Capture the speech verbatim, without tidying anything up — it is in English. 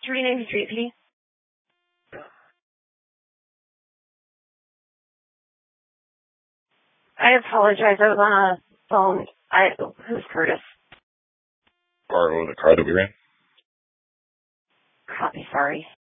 Street name Street P. I apologize. I was on a phone. I who's Curtis? Car, oh, the car that we ran? Copy. Sorry.